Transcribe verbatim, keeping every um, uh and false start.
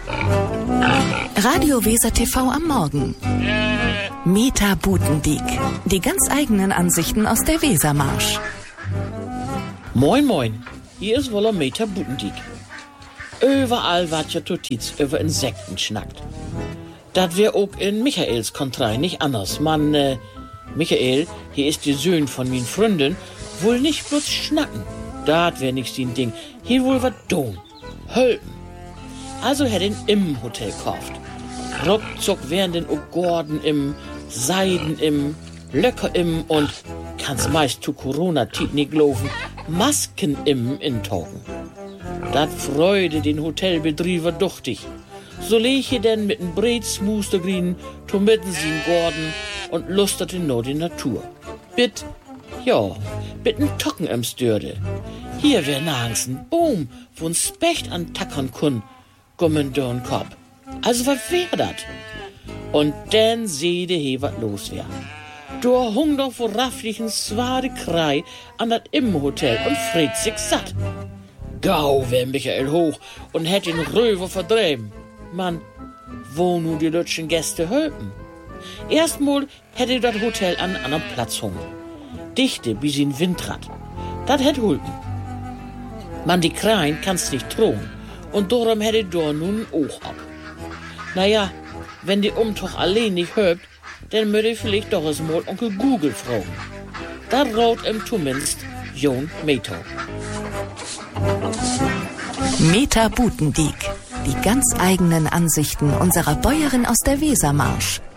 Radio Weser T V am Morgen. Meta Butendiek. Die ganz eigenen Ansichten aus der Wesermarsch. Moin moin, hier ist wohl Meta Butendiek. Überall wat ja Notiz über Insekten schnackt. Das wär auch in Michaels Kontrei nicht anders. Man, äh, Michael, hier ist die Söhn von min Freundin, wohl nicht bloß schnacken. Dat wär nix din Ding. Hier wohl wat tun. Hölpen. Also hätt ihn im Hotel kauft. Ruckzuck wären den auch Gordon im, Seiden im, Löcker im und, kann's meist zu Corona-Tit nicht laufen, Masken im intauchen. Dat freude den Hotelbetrieber duchtig. So lech je denn mit n Breitsmustergrien, to mitten sie'n Gordon und lusterte no die Natur. Bit, ja, bit n Tocken im Störde. Hier wär nagens n Boom, wo n Specht an tackern kun, gummen dorn Kopf. Also was wär dat? Und dann seede he wat los wär. Do hung doch vor rafflichen swade Krei an dat Immenhotel und fried sich satt. Gau wär Michael hoch und hätt den Röver verdreben. Mann, wo nu die lütschen Gäste hölpen? Erstmal hätte dat Hotel an einem Platz hungen. Dichte bis in Windrad. Dat hätt hulpen. Man, die Kreien kannst nicht drohen. Und darum hätte do nun auch ab. Naja, wenn die Umtuch allein nicht hölpt, dann würde ich vielleicht doch es mal Onkel Google fragen. Da raut ihm zumindest Jon Meta. Meta Butendiek. Die ganz eigenen Ansichten unserer Bäuerin aus der Wesermarsch.